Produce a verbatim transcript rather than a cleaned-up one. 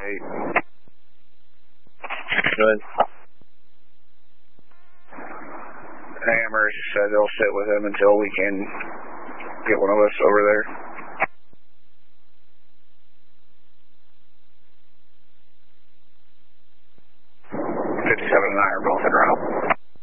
Eight. Good. Hammers said they'll sit with him until we can get one of us over there. fifty-seven and I are both en route.